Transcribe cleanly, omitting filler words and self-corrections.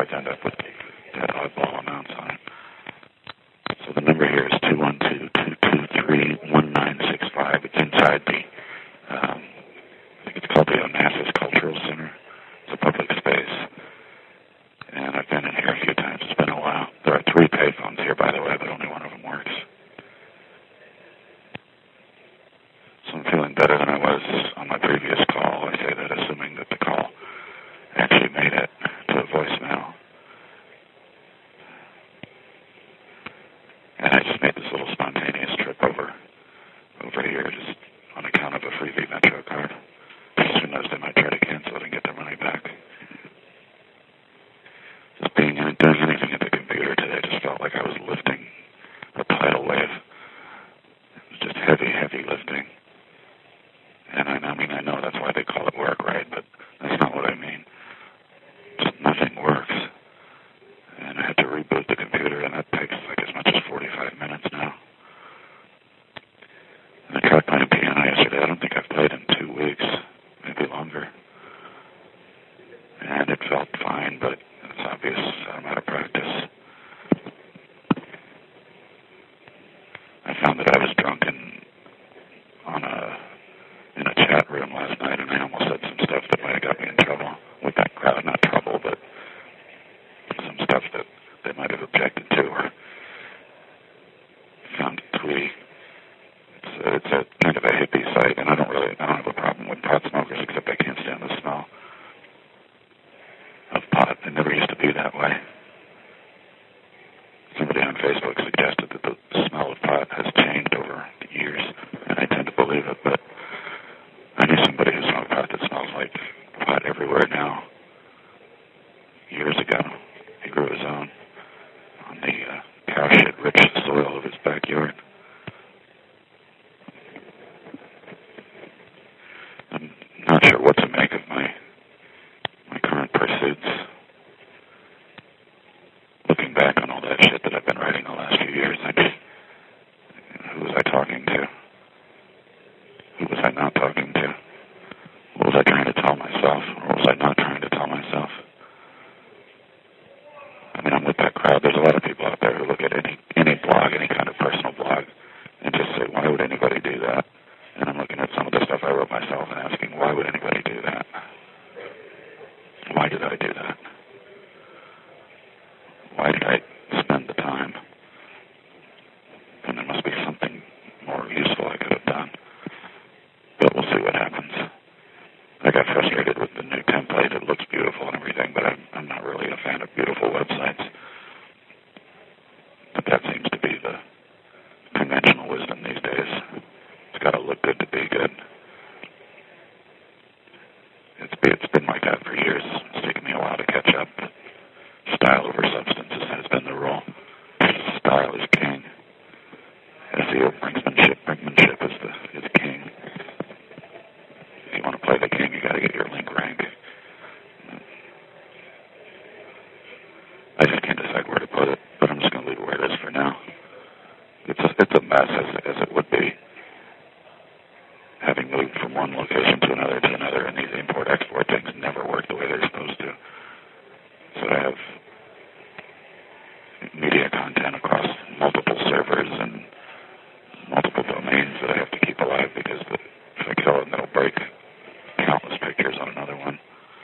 always end up with that oddball amounts on it. So the number here is 212-223-1965. It's inside the, I think it's called the Onassis Cultural Center. It's a public space. And I've been in here a few times. It's been a while. There are 3 payphones here, by the way, but only one of them works. So I'm feeling better than I was on my previous call. I say that assuming that the call actually made it to a voicemail. And I just made this little spontaneous trip over here just on account of a Freevee Metro card. Just who knows, they might try to cancel it and get their money back. Just doing anything at the computer today just felt like I was lifting a tidal wave. It was just heavy, heavy lifting. And I mean, I know that's why they call it work, right? But that's not what I mean. Just nothing works. And I had to reboot the computer, and that takes like as much as 45 minutes now. And I tried playing piano yesterday. I don't think I've played in 2 weeks, maybe longer. And it felt fine, but it's obvious I'm out of practice. I found that I was drunk in a chat room last night, and I almost said some stuff that might have got me in trouble with that crowd. Not trouble, but some stuff that they might have objected to or found twee. It's a kind of a hippie site, and I don't have a problem with pot smokers, except I can't stand the smell of pot. It never used to be that way. Somebody on Facebook suggested that the smell of pot has changed over the years, and I tend to believe it, but I knew somebody who smoked pot that smells like pot everywhere now. Years ago, he grew his own on the cow shit-rich soil of his backyard. I'm not sure what to make of my current pursuits. Looking back on all that shit that I've been writing the last few years, who was I talking to? Who was I not talking to? What was I trying to tell myself? Or was I not trying to tell myself? I mean, I'm with that crowd. There's a lot of people out there who look at any blog, any kind of personal blog, and just say, why would anybody do that? And I'm looking at some of the stuff I wrote myself and asking, why would anybody do that? Why did I do that? Why did I spend the time? And there must be something more useful I could have done. But we'll see what happens. I got frustrated with the new template. It looks beautiful and everything, but I'm not really a fan of beautiful websites. But that seems